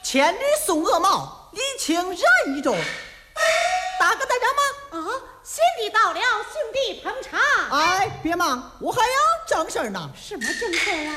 千里送鹅毛，礼轻人意重。大哥在这吗？ 啊，贤弟到了，兄弟捧场。 哎，别忙，我还有正事儿呢。 什么正事儿啊？